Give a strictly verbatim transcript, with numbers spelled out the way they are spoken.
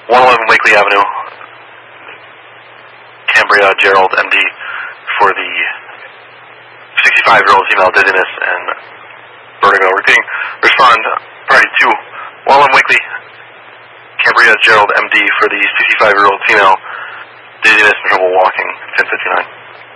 one eleven Wakely Avenue, Cambria Gerald, M D, for the sixty-five-year-old female dizziness and vertigo. Repeating, respond, priority two, one eleven Wakely, Cambria Gerald, M D, for the sixty-five-year-old female dizziness and trouble walking, ten fifty-nine.